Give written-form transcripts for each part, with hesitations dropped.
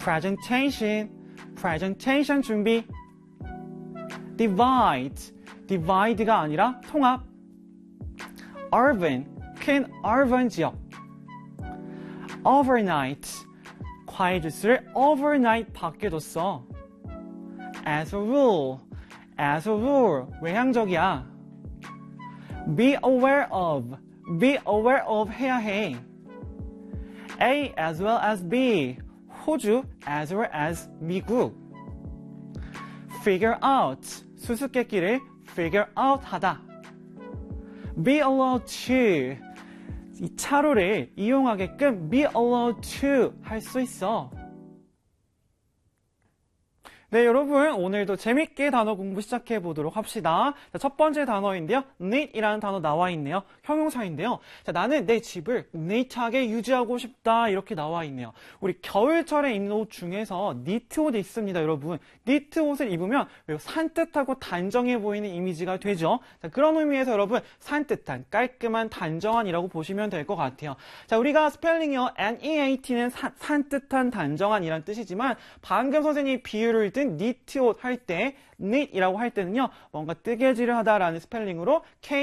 presentation 준비. divide가 아니라 통합. urban, 큰 urban 지역. overnight, 과일 주스를 overnight 밖에뒀어. as a rule, 외향적이야. be aware of 해야 해. A as well as B, 호주 as well as 미국. figure out, 수수께끼를 figure out 하다. be allowed to, 이 차로를 이용하게끔 be allowed to 할 수 있어. 네, 여러분 오늘도 재밌게 단어 공부 시작해 보도록 합시다. 자, 첫 번째 단어인데요. neat이라는 단어 나와 있네요. 형용사인데요. 자, 나는 내 집을 neat하게 유지하고 싶다 이렇게 나와 있네요. 우리 겨울철에 입는 옷 중에서 니트 옷이 있습니다, 여러분. 니트 옷을 입으면 산뜻하고 단정해 보이는 이미지가 되죠. 자, 그런 의미에서 여러분 산뜻한, 깔끔한, 단정한이라고 보시면 될 것 같아요. 자, 우리가 스펠링이요. neat는 산뜻한, 단정한이란 뜻이지만 방금 선생님이 비유를 니트 옷 할 때 neat이라고 할 때는요 뭔가 뜨개질을 하다라는 스펠링으로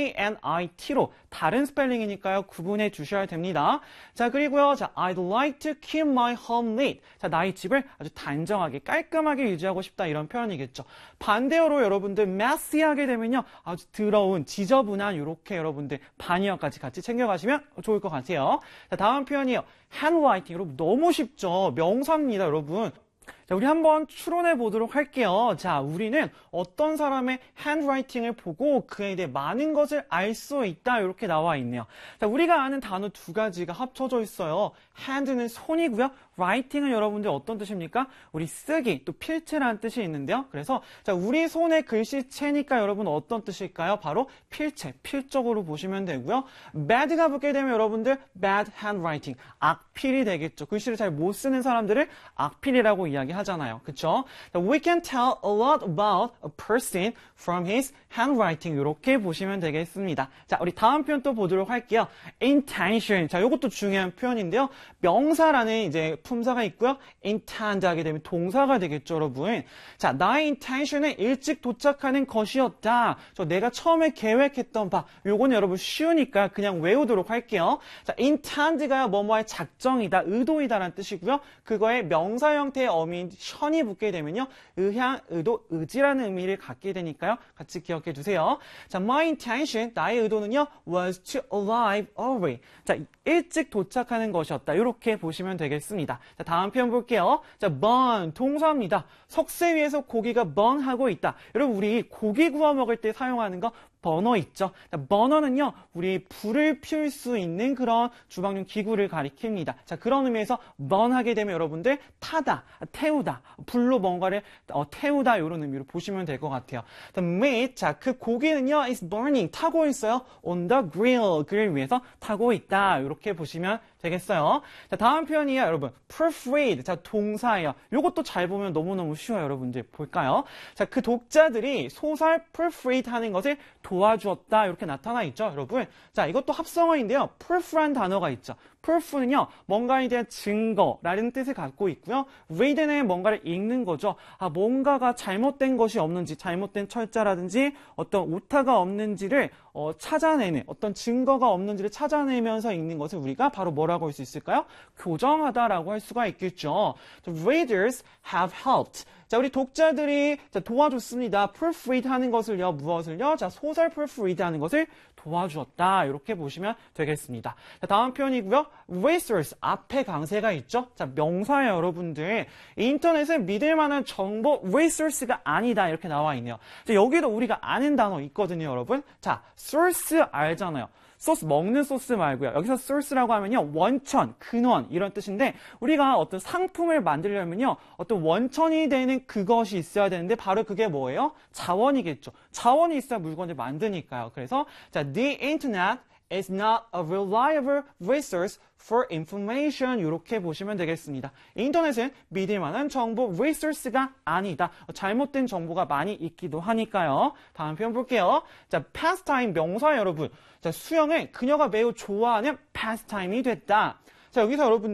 KNIT로 다른 스펠링이니까요 구분해 주셔야 됩니다. 자, 그리고요 I'd like to keep my home neat. 자, 나의 집을 아주 단정하게 깔끔하게 유지하고 싶다 이런 표현이겠죠. 반대로 여러분들 messy하게 되면요 아주 더러운 지저분한 이렇게 여러분들 반의어까지 같이 챙겨가시면 좋을 것 같아요. 자, 다음 표현이요 handwriting. 여러분 너무 쉽죠. 명사입니다, 여러분. 자, 우리 한번 추론해 보도록 할게요. 자, 우리는 어떤 사람의 handwriting을 보고 그에 대해 많은 것을 알 수 있다 이렇게 나와 있네요. 자, 우리가 아는 단어 두 가지가 합쳐져 있어요. hand는 손이고요. writing은 여러분들 어떤 뜻입니까? 우리 쓰기, 또 필체라는 뜻이 있는데요. 그래서 자, 우리 손의 글씨체니까 여러분 어떤 뜻일까요? 바로 필체, 필적으로 보시면 되고요. bad가 붙게 되면 여러분들 bad handwriting, 악필이 되겠죠. 글씨를 잘 못 쓰는 사람들을 악필이라고 이야기하잖아요. 그쵸? We can tell a lot about a person from his handwriting. 이렇게 보시면 되겠습니다. 자, 우리 다음 표현 또 보도록 할게요. intention. 자, 이것도 중요한 표현인데요. 명사라는 이제 품사가 있고요. intend 하게 되면 동사가 되겠죠, 여러분. 자, 나의 intention은 일찍 도착하는 것이었다. 내가 처음에 계획했던 바. 요거는 여러분 쉬우니까 그냥 외우도록 할게요. 자, intend가 뭐뭐의 작정이다, 의도이다라는 뜻이고요. 그거에 명사 형태의 어민 션이 붙게 되면요. 의향, 의도, 의지라는 의미를 갖게 되니까요. 같이 기억해 주세요. 자, my intention, 나의 의도는요. was to arrive early. 자, 일찍 도착하는 것이었다. 이렇게 보시면 되겠습니다. 자, 다음 표현 볼게요. 자, burn, 동사입니다. 석쇠 위에서 고기가 burn하고 있다. 여러분, 우리 고기 구워 먹을 때 사용하는 거 버너 있죠. 자, 버너는요, 우리 불을 피울 수 있는 그런 주방용 기구를 가리킵니다. 자, 그런 의미에서 burn하게 되면 여러분들 타다, 태우다, 불로 뭔가를 태우다 이런 의미로 보시면 될 것 같아요. The meat, 자, 그 고기는요, is burning, 타고 있어요. on the grill, 그릴 위에서 타고 있다. 이렇게 보시면 되겠어요. 자, 다음 표현이에요, 여러분. proofread, 자, 동사예요. 이것도 잘 보면 너무너무 쉬워요, 여러분들. 볼까요? 자, 그 독자들이 소설 proofread 하는 것을 도와주었다. 이렇게 나타나 있죠, 여러분. 자, 이것도 합성어인데요. proof란 단어가 있죠. proof는요, 뭔가에 대한 증거라는 뜻을 갖고 있고요. read는 뭔가를 읽는 거죠. 아, 뭔가가 잘못된 것이 없는지, 잘못된 철자라든지 어떤 오타가 없는지를 찾아내는, 어떤 증거가 없는지를 찾아내면서 읽는 것을 우리가 바로 뭐라고 할 수 있을까요? 교정하다라고 할 수가 있겠죠. The readers have helped. 자, 우리 독자들이 도와줬습니다. proofread 하는 것을요, 무엇을요? 자, 소설 proofread 하는 것을 도와주었다. 이렇게 보시면 되겠습니다. 자, 다음 표현이고요. resource, 앞에 강세가 있죠? 자, 명사예요, 여러분들. 인터넷은 믿을 만한 정보 resource가 아니다. 이렇게 나와 있네요. 자, 여기도 우리가 아는 단어 있거든요, 여러분. 자, source 알잖아요. 소스, 먹는 소스 말고요. 여기서 source라고 하면요, 원천, 근원 이런 뜻인데 우리가 어떤 상품을 만들려면요, 어떤 원천이 되는 그것이 있어야 되는데 바로 그게 뭐예요? 자원이겠죠. 자원이 있어야 물건을 만드니까요. 그래서 자, the internet is not a reliable resource for information. 이렇게 보시면 되겠습니다. 인터넷은 믿을 만한 정보 resource가 아니다. 잘못된 정보가 많이 있기도 하니까요. 다음 표현 볼게요. 자, pastime 명사 여러분. 자, 수영을 그녀가 매우 좋아하는 pastime이 됐다. 자, 여기서 여러분들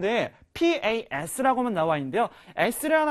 PAS라고만 나와 있는데요. S를 하나